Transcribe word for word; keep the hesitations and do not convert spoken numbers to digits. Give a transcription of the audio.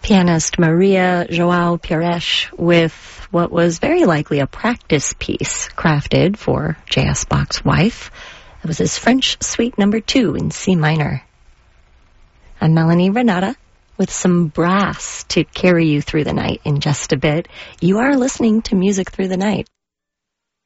Pianist Maria Joao Pires with what was very likely a practice piece crafted for J S. Bach's wife. It was his French Suite Number Two in C minor. I'm Melanie Renata with some brass to carry you through the night in just a bit. You are listening to Music Through the Night.